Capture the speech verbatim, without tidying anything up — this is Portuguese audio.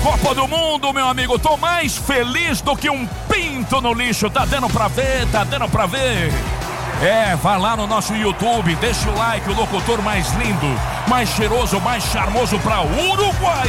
Copa do Mundo, meu amigo. Tô mais feliz do que um pinto no lixo. Tá dando pra ver, tá dando pra ver. É, vai lá no nosso YouTube, deixa o like, o locutor mais lindo, mais cheiroso, mais charmoso pra Uruguai.